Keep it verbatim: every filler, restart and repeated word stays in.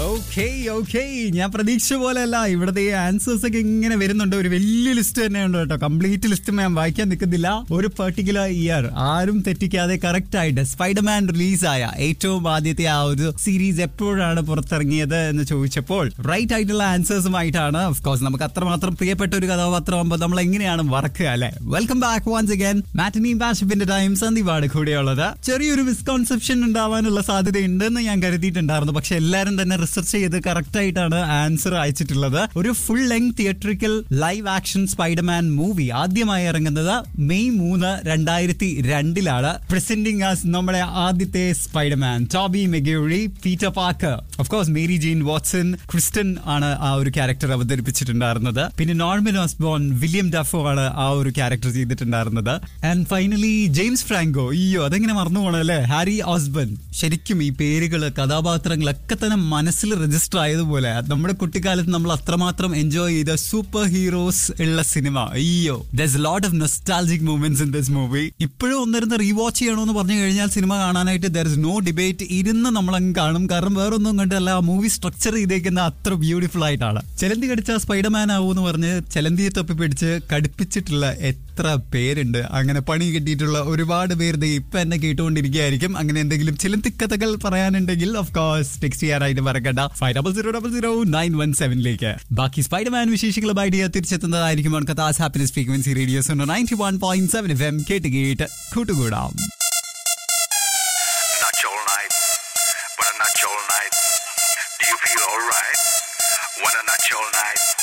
Okay okay ഞാൻ പ്രതീക്ഷ പോലെയല്ല ഇവിടത്തെ ആൻസേഴ്സ് ഒക്കെ ഇങ്ങനെ വരുന്നുണ്ട്. ഒരു വലിയ ലിസ്റ്റ് തന്നെയുണ്ട് കേട്ടോ. കംപ്ലീറ്റ് ലിസ്റ്റ് ഞാൻ വായിക്കാൻ നിൽക്കുന്നില്ല. ഒരു പെർട്ടിക്കുലർ ഇയർ ആരും തെറ്റിക്കാതെ കറക്റ്റ് ആയിട്ട് സ്പൈഡർമാൻ റിലീസായ ഏറ്റവും ആദ്യത്തെ ആ ഒരു സീരീസ് എപ്പോഴാണ് പുറത്തിറങ്ങിയത് എന്ന് ചോദിച്ചപ്പോൾ റൈറ്റ് ആയിട്ടുള്ള ആൻസേഴ്സുമായിട്ടാണ്. ഓഫ്കോഴ്സ് നമുക്ക് അത്രമാത്രം പ്രിയപ്പെട്ട ഒരു കഥാപാത്രമാകുമ്പോൾ നമ്മൾ എങ്ങനെയാണ് മറക്കുക അല്ലെ. Welcome back once again. മാറ്റിനി ബാഷിപ്പിന്റെ ടൈം സന്ദീപാണ് കൂടെയുള്ളത്. ചെറിയൊരു മിസ്കോൺസെപ്ഷൻ ഉണ്ടാവാനുള്ള സാധ്യതയുണ്ടെന്ന് ഞാൻ കരുതിയിട്ടുണ്ടായിരുന്നു. പക്ഷെ എല്ലാവരും തന്നെ റിസർച്ച് ചെയ്ത് കറക്റ്റ് ആയിട്ടാണ് ആൻസർ അയച്ചിട്ടുള്ളത്. ഒരു full length theatrical live action Spiderman movie ആദ്യമായി ഇറങ്ങുന്നത് മെയ് മൂന്ന് രണ്ടായിരത്തി രണ്ടിലാണ്. പ്രസന്റിംഗ് ആസ് നമ്മുടെ ആദ്യത്തെ Spiderman Toby മെഗ്യൂറി, Peter Parker, of course Mary Jain Watson, Kristen ആണ് ആ ഒരു ക്യാരക്ടർ അവതരിപ്പിച്ചിട്ടുണ്ടായിരുന്നത്. പിന്നെ നോർമൻ ഓസ്ബോൺ, വില്യം ഡഫോ ആണ് ആ ഒരു ക്യാരക്ടർ ചെയ്തിട്ടുണ്ടായിരുന്നത്. And finally James Franco. അയ്യോ അതെങ്ങനെ മറന്നു പോകണം അല്ലേ. ഹാരി ഓസ്ബൺ. ശരിക്കും ഈ പേരുകൾ കഥാപാത്രങ്ങളൊക്കെ തന്നെ മനസ്സിൽ രജിസ്റ്റർ ആയതുപോലെ നമ്മുടെ കുട്ടിക്കാലത്ത് നമ്മൾ അത്രമാത്രം എൻജോയ് ചെയ്ത സൂപ്പർ ഹീറോസ് ഉള്ള സിനിമ. അയ്യോ there's a lot of nostalgic moments in this movie. ഇപ്പോഴും ഒന്നിരുന്ന് റീവാച്ച് ചെയ്യണമെന്ന് പറഞ്ഞു കഴിഞ്ഞാൽ സിനിമ കാണാനായിട്ട് there is no debate. ഇരുന്ന് നമ്മളങ്ങ് കാണും. കാരണം വേറൊന്നും കണ്ടല്ല, മൂവി സ്ട്രക്ചർ ചെയ്തേക്കുന്ന അത്ര ബ്യൂട്ടിഫുൾ ആയിട്ടാണ്. ചെലന്തി കടിച്ച സ്പൈഡർമാൻ ആവൂന്ന് പറഞ്ഞ് ചെലന്തിയെ തൊപ്പി പിടിച്ച് കടുപ്പിച്ചിട്ടുള്ള എത്ര പേരുണ്ട്. അങ്ങനെ പണി കിട്ടിയിട്ടുള്ള ഒരുപാട് പേര് ഇപ്പൊ എന്നെ കേട്ടുകൊണ്ടിരിക്കുകയായിരിക്കും. അങ്ങനെ എന്തെങ്കിലും ചെലന്തി കഥകൾ പറയാനുണ്ടെങ്കിൽ ഓഫ് കോഴ്സ് ടെക്സ്റ്റ് ചെയ്യാനായിട്ട് മറക്കണ്ട five double zero double zero nine one സെവനിലേക്ക്. ബാക്കി Spiderman വിശേഷങ്ങളുമായിട്ട് തിരിച്ചെത്തുന്നതായിരിക്കും. Happiness frequency radio ninety one point seven F M കേട്ട് കേട്ട് കൂട്ടുകൂടാം.